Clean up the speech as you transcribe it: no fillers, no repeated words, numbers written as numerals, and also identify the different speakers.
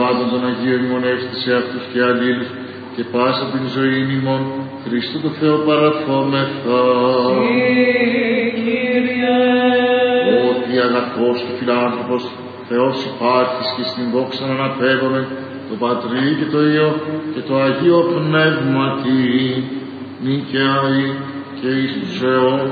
Speaker 1: ονομάτων των Αγίων ημών εύστησε αυτούς και αλλήλους και πάσα την ζωή ημών Χριστού το Θεό παραθόμεθα. Ότι αγαθός και φιλάνθρωπος Θεός υπάρχεις και στην δόξα να αναπέμπομαι το Πατρί και το Υιό και το Αγίο Πνεύματι νικαιάει και εις τους αιώνας.